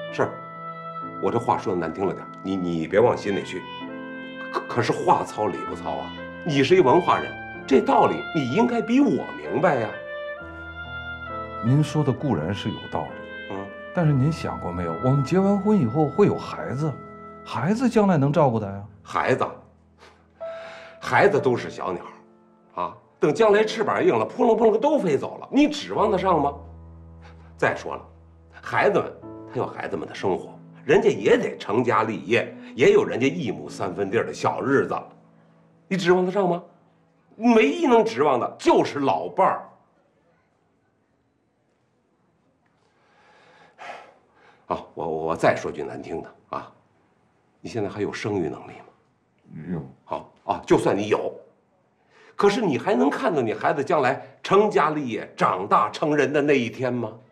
是，我这话说的难听了点，你别往心里去。可是话糙理不糙啊！你是一文化人，这道理你应该比我明白呀。 您说的固然是有道理，但是您想过没有，我们结完婚以后会有孩子，孩子将来能照顾他呀？ 孩子都是小鸟，啊，等将来翅膀硬了，扑棱扑棱都飞走了，你指望得上吗？再说了，孩子们他有孩子们的生活，人家也得成家立业，也有人家一亩三分地的小日子，你指望得上吗？唯一能指望的就是老伴儿。啊，我再说句难听的啊，你现在还有生育能力吗？ 有。 好啊，就算你有，可是你还能看到你孩子将来成家立业、长大成人的那一天吗？